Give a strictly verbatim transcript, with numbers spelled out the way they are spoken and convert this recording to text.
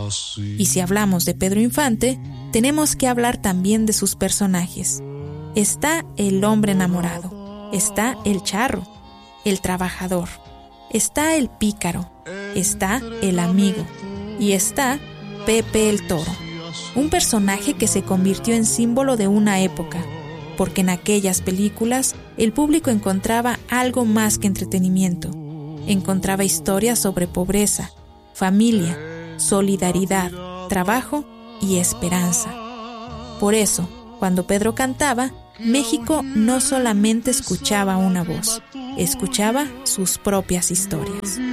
Y si hablamos de Pedro Infante, tenemos que hablar también de sus personajes. Está el hombre enamorado, está el charro, el trabajador, está el pícaro, está el amigo y está Pepe el Toro, un personaje que se convirtió en símbolo de una época, porque en aquellas películas el público encontraba algo más que entretenimiento. Encontraba historias sobre pobreza, familia, solidaridad, trabajo y esperanza. Por eso, cuando Pedro cantaba, México no solamente escuchaba una voz, escuchaba sus propias historias.